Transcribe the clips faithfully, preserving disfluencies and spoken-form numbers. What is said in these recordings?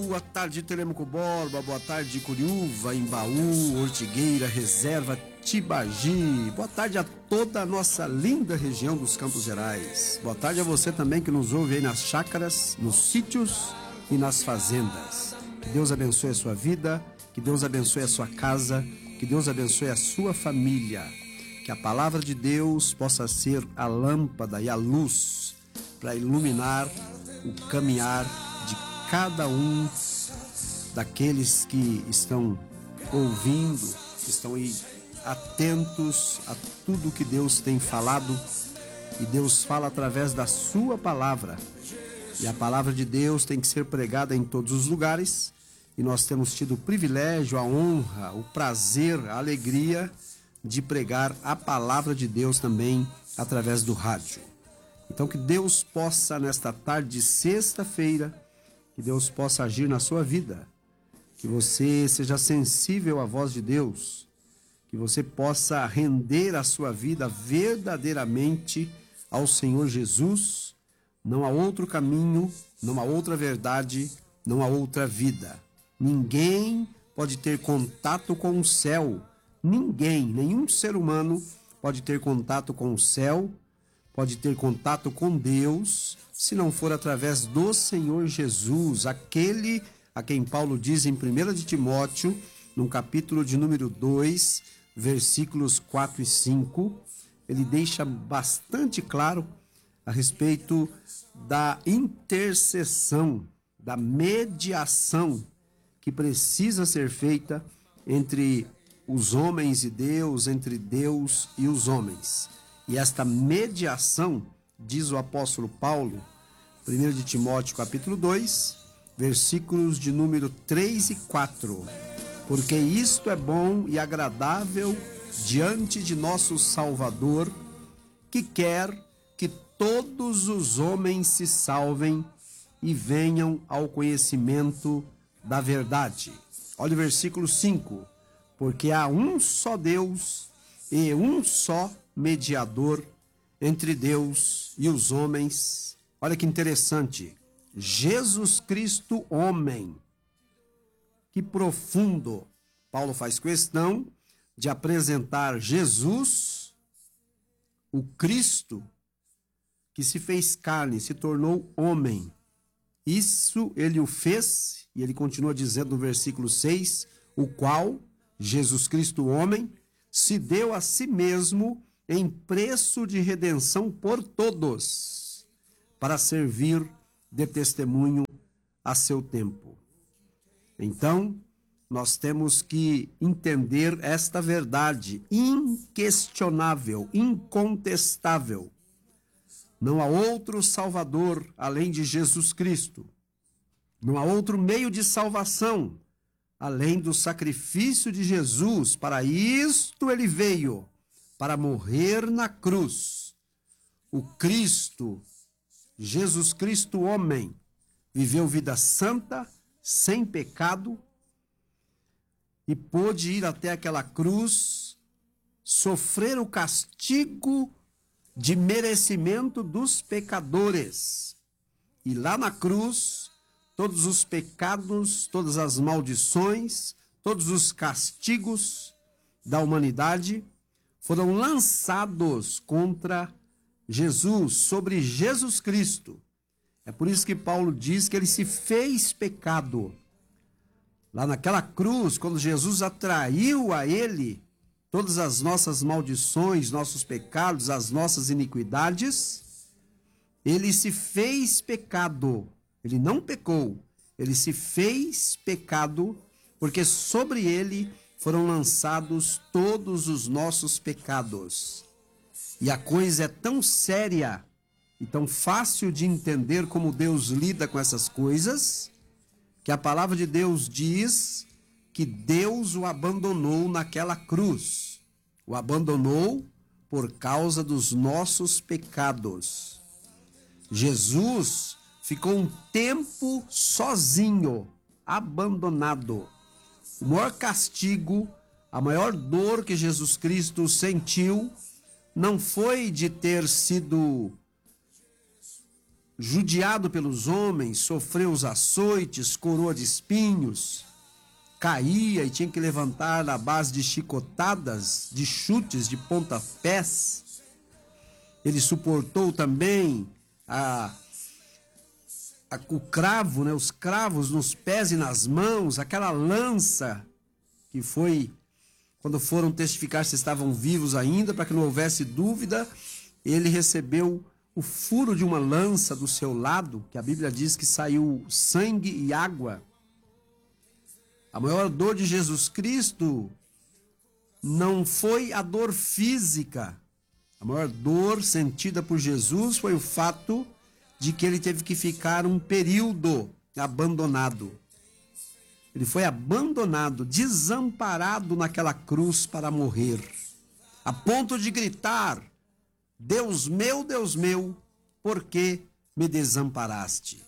Boa tarde, Telêmaco Borba, boa tarde, Curiúva, Embaú, Ortigueira, Reserva, Tibagi. Boa tarde a toda a nossa linda região dos Campos Gerais. Boa tarde a você também que nos ouve aí nas chácaras, nos sítios e nas fazendas. Que Deus abençoe a sua vida, que Deus abençoe a sua casa, que Deus abençoe a sua família. Que a palavra de Deus possa ser a lâmpada e a luz para iluminar o caminhar de cada um daqueles que estão ouvindo, que estão aí atentos a tudo que Deus tem falado. E Deus fala através da sua palavra. E a palavra de Deus tem que ser pregada em todos os lugares. E nós temos tido o privilégio, a honra, o prazer, a alegria de pregar a palavra de Deus também através do rádio. Então que Deus possa, nesta tarde de sexta-feira, que Deus possa agir na sua vida, que você seja sensível à voz de Deus, que você possa render a sua vida verdadeiramente ao Senhor Jesus. Não há outro caminho, não há outra verdade, não há outra vida. Ninguém pode ter contato com o céu. Ninguém, nenhum ser humano pode ter contato com o céu, pode ter contato com Deus, se não for através do Senhor Jesus, aquele a quem Paulo diz em primeira de Timóteo, no capítulo de número dois, versículos quatro e cinco, ele deixa bastante claro a respeito da intercessão, da mediação que precisa ser feita entre os homens e Deus, entre Deus e os homens. E esta mediação, diz o apóstolo Paulo, primeira de Timóteo, capítulo dois, versículos de número três e quatro. Porque isto é bom e agradável diante de nosso Salvador, que quer que todos os homens se salvem e venham ao conhecimento da verdade. Olha o versículo cinco. Porque há um só Deus e um só mediador entre Deus e os homens. Olha que interessante. Jesus Cristo, homem. Que profundo. Paulo faz questão de apresentar Jesus, o Cristo, que se fez carne, se tornou homem. Isso ele o fez, e ele continua dizendo no versículo seis, o qual, Jesus Cristo, homem, se deu a si mesmo em preço de redenção por todos, para servir de testemunho a seu tempo. Então, nós temos que entender esta verdade inquestionável, incontestável. Não há outro Salvador além de Jesus Cristo. Não há outro meio de salvação além do sacrifício de Jesus. Para isto ele veio, para morrer na cruz. O Cristo, Jesus Cristo, homem, viveu vida santa, sem pecado, e pôde ir até aquela cruz, sofrer o castigo de merecimento dos pecadores. E lá na cruz, todos os pecados, todas as maldições, todos os castigos da humanidade foram lançados contra Jesus, sobre Jesus Cristo. É por isso que Paulo diz que ele se fez pecado. Lá naquela cruz, quando Jesus atraiu a ele todas as nossas maldições, nossos pecados, as nossas iniquidades, ele se fez pecado. Ele não pecou, ele se fez pecado, porque sobre ele foram lançados todos os nossos pecados. E a coisa é tão séria e tão fácil de entender como Deus lida com essas coisas, que a palavra de Deus diz que Deus o abandonou naquela cruz. O abandonou por causa dos nossos pecados. Jesus ficou um tempo sozinho, abandonado. O maior castigo, a maior dor que Jesus Cristo sentiu, não foi de ter sido judiado pelos homens, sofreu os açoites, coroa de espinhos, caía e tinha que levantar na base de chicotadas, de chutes, de pontapés. Ele suportou também a, a, o cravo, né, os cravos nos pés e nas mãos, aquela lança que foi, quando foram testificar se estavam vivos ainda, para que não houvesse dúvida, ele recebeu o furo de uma lança do seu lado, que a Bíblia diz que saiu sangue e água. A maior dor de Jesus Cristo não foi a dor física. A maior dor sentida por Jesus foi o fato de que ele teve que ficar um período abandonado. Ele foi abandonado, desamparado naquela cruz para morrer, a ponto de gritar: Deus meu, Deus meu, por que me desamparaste?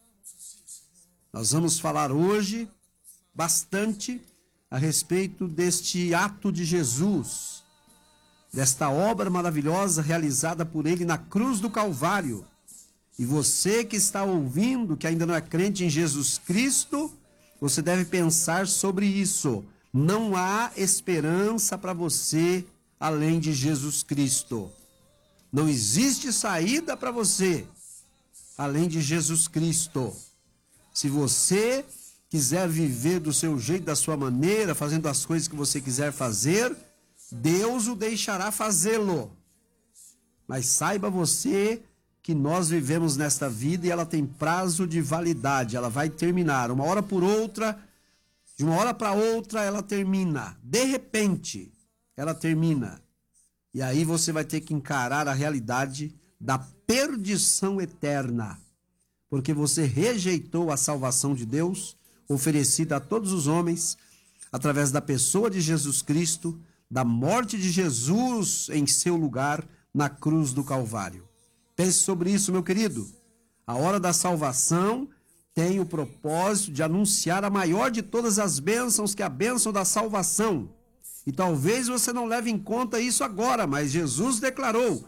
Nós vamos falar hoje bastante a respeito deste ato de Jesus, desta obra maravilhosa realizada por ele na cruz do Calvário. E você que está ouvindo, que ainda não é crente em Jesus Cristo, você deve pensar sobre isso. Não há esperança para você além de Jesus Cristo. Não existe saída para você além de Jesus Cristo. Se você quiser viver do seu jeito, da sua maneira, fazendo as coisas que você quiser fazer, Deus o deixará fazê-lo. Mas saiba você que nós vivemos nesta vida e ela tem prazo de validade, ela vai terminar. Uma hora por outra, de uma hora para outra, ela termina. De repente, ela termina. E aí você vai ter que encarar a realidade da perdição eterna, porque você rejeitou a salvação de Deus, oferecida a todos os homens, através da pessoa de Jesus Cristo, da morte de Jesus em seu lugar na cruz do Calvário. Pense sobre isso, meu querido. A hora da salvação tem o propósito de anunciar a maior de todas as bênçãos, que é a bênção da salvação. E talvez você não leve em conta isso agora, mas Jesus declarou: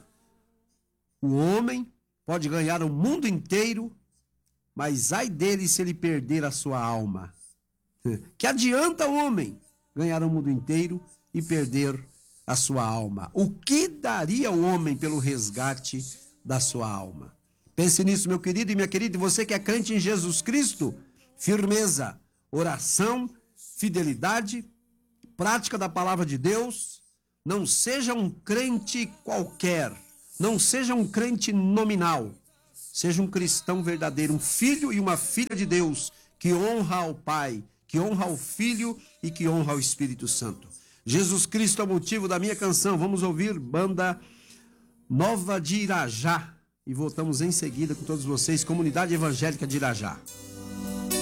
o homem pode ganhar o mundo inteiro, mas ai dele se ele perder a sua alma. Que adianta o homem ganhar o mundo inteiro e perder a sua alma? O que daria o homem pelo resgate da sua alma? Pense nisso, meu querido e minha querida. E você que é crente em Jesus Cristo, firmeza, oração, fidelidade, prática da palavra de Deus. Não seja um crente qualquer, não seja um crente nominal. Seja um cristão verdadeiro, um filho e uma filha de Deus, que honra ao Pai, que honra ao Filho e que honra ao Espírito Santo. Jesus Cristo é o motivo da minha canção. Vamos ouvir Banda Nova de Irajá. E voltamos em seguida com todos vocês, Comunidade Evangélica de Irajá.